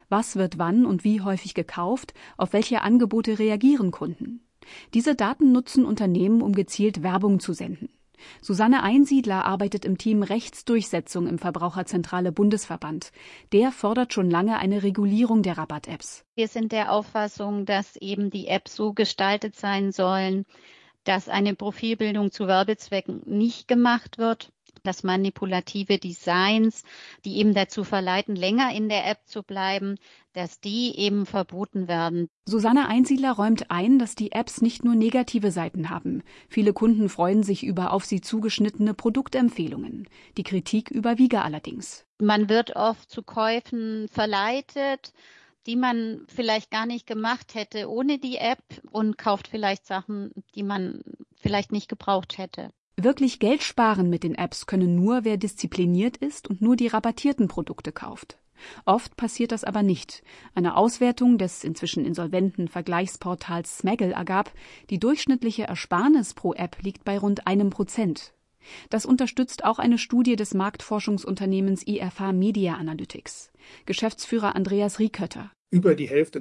Was wird wann und wie häufig gekauft? Auf welche Angebote reagieren Kunden? Diese Daten nutzen Unternehmen, um gezielt Werbung zu senden. Susanne Einsiedler arbeitet im Team Rechtsdurchsetzung im Verbraucherzentrale Bundesverband. Der fordert schon lange eine Regulierung der Rabatt-Apps. Wir sind der Auffassung, dass eben die Apps so gestaltet sein sollen, dass eine Profilbildung zu Werbezwecken nicht gemacht wird, dass manipulative Designs, die eben dazu verleiten, länger in der App zu bleiben, dass die eben verboten werden. Susanne Einsiedler räumt ein, dass die Apps nicht nur negative Seiten haben. Viele Kunden freuen sich über auf sie zugeschnittene Produktempfehlungen. Die Kritik überwiege allerdings. Man wird oft zu Käufen verleitet, die man vielleicht gar nicht gemacht hätte ohne die App und kauft vielleicht Sachen, die man vielleicht nicht gebraucht hätte. Wirklich Geld sparen mit den Apps können nur, wer diszipliniert ist und nur die rabattierten Produkte kauft. Oft passiert das aber nicht. Eine Auswertung des inzwischen insolventen Vergleichsportals Smaggle ergab, die durchschnittliche Ersparnis pro App liegt bei rund 1%. Das unterstützt auch eine Studie des Marktforschungsunternehmens IFH Media Analytics. Geschäftsführer Andreas Riekötter. Über die Hälfte,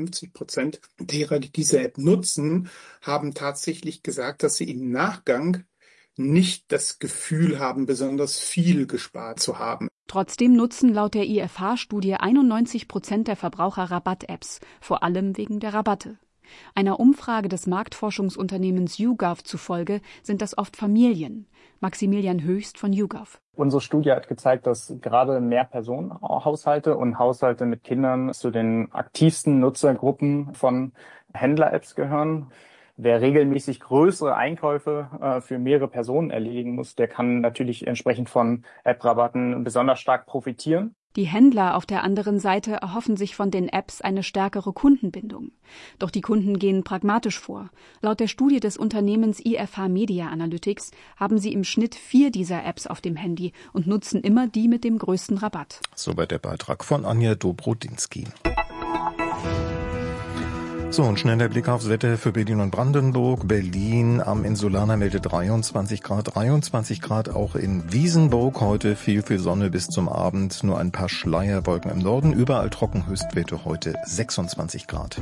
53% derer, die diese App nutzen, haben tatsächlich gesagt, dass sie im Nachgang nicht das Gefühl haben, besonders viel gespart zu haben. Trotzdem nutzen laut der IFH-Studie 91% der Verbraucher Rabatt-Apps, vor allem wegen der Rabatte. Einer Umfrage des Marktforschungsunternehmens YouGov zufolge sind das oft Familien. Maximilian Höchst von YouGov. Unsere Studie hat gezeigt, dass gerade Mehrpersonenhaushalte und Haushalte mit Kindern zu den aktivsten Nutzergruppen von Händler-Apps gehören. Wer regelmäßig größere Einkäufe für mehrere Personen erledigen muss, der kann natürlich entsprechend von App-Rabatten besonders stark profitieren. Die Händler auf der anderen Seite erhoffen sich von den Apps eine stärkere Kundenbindung. Doch die Kunden gehen pragmatisch vor. Laut der Studie des Unternehmens IFH Media Analytics haben sie im Schnitt 4 dieser Apps auf dem Handy und nutzen immer die mit dem größten Rabatt. Soweit der Beitrag von Anja Dobrodinsky. So, und schnell der Blick aufs Wetter für Berlin und Brandenburg. Berlin am Insulaner meldet 23 Grad auch in Wiesenburg. Heute viel Sonne bis zum Abend, nur ein paar Schleierwolken im Norden. Überall trocken, Höchstwerte heute 26 Grad.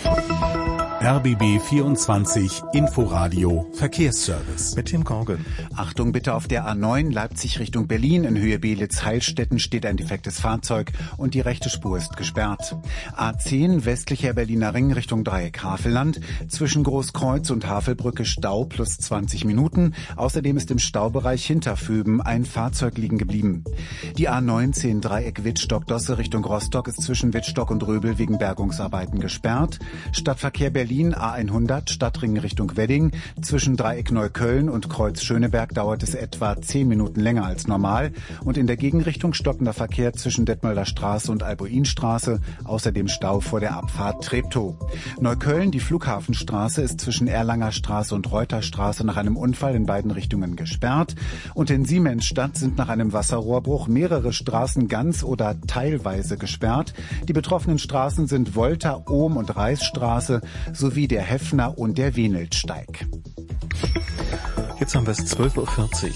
RBB 24 Inforadio Verkehrsservice. Mit Tim Korgen. Achtung bitte, auf der A9 Leipzig Richtung Berlin in Höhe Beelitz-Heilstätten steht ein defektes Fahrzeug und die rechte Spur ist gesperrt. A10 westlicher Berliner Ring Richtung Dreieck Havelland. Zwischen Großkreuz und Havelbrücke Stau plus 20 Minuten. Außerdem ist im Staubereich Hinterfüben ein Fahrzeug liegen geblieben. Die A19 Dreieck Wittstock-Dosse Richtung Rostock ist zwischen Wittstock und Röbel wegen Bergungsarbeiten gesperrt. Stadtverkehr Berlin A100 Stadtring Richtung Wedding. Zwischen Dreieck Neukölln und Kreuz Schöneberg dauert es etwa 10 Minuten länger als normal. Und in der Gegenrichtung stockender Verkehr zwischen Detmolder Straße und Albuinstraße. Außerdem Stau vor der Abfahrt Treptow. Neukölln, die Flughafenstraße, ist zwischen Erlanger Straße und Reuterstraße nach einem Unfall in beiden Richtungen gesperrt. Und in Siemensstadt sind nach einem Wasserrohrbruch mehrere Straßen ganz oder teilweise gesperrt. Die betroffenen Straßen sind Volta, Ohm- und Reichsstraße sowie der Heffner und der Weneltsteig. Jetzt haben wir es 12.40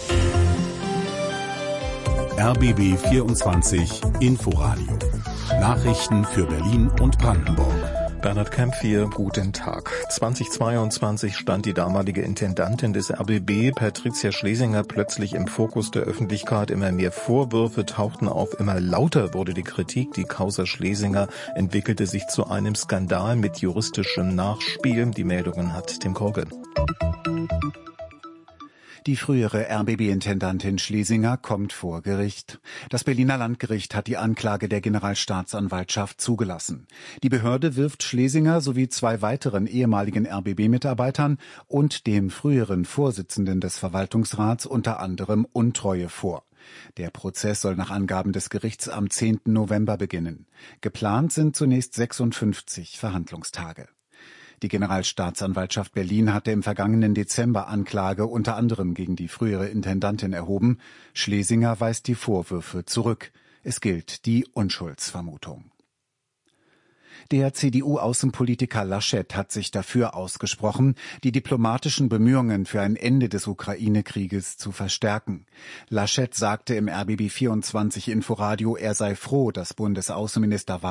Uhr. RBB 24 Inforadio. Nachrichten für Berlin und Brandenburg. Bernhard Kempf hier, guten Tag. 2022 stand die damalige Intendantin des RBB, Patricia Schlesinger, plötzlich im Fokus der Öffentlichkeit. Immer mehr Vorwürfe tauchten auf, immer lauter wurde die Kritik. Die Causa Schlesinger entwickelte sich zu einem Skandal mit juristischem Nachspiel. Die Meldungen hat Tim Korgen. Die frühere RBB-Intendantin Schlesinger kommt vor Gericht. Das Berliner Landgericht hat die Anklage der Generalstaatsanwaltschaft zugelassen. Die Behörde wirft Schlesinger sowie 2 weiteren ehemaligen RBB-Mitarbeitern und dem früheren Vorsitzenden des Verwaltungsrats unter anderem Untreue vor. Der Prozess soll nach Angaben des Gerichts am 10. November beginnen. Geplant sind zunächst 56 Verhandlungstage. Die Generalstaatsanwaltschaft Berlin hatte im vergangenen Dezember Anklage unter anderem gegen die frühere Intendantin erhoben. Schlesinger weist die Vorwürfe zurück. Es gilt die Unschuldsvermutung. Der CDU-Außenpolitiker Laschet hat sich dafür ausgesprochen, die diplomatischen Bemühungen für ein Ende des Ukraine-Krieges zu verstärken. Laschet sagte im RBB 24 Inforadio, er sei froh, dass Bundesaußenminister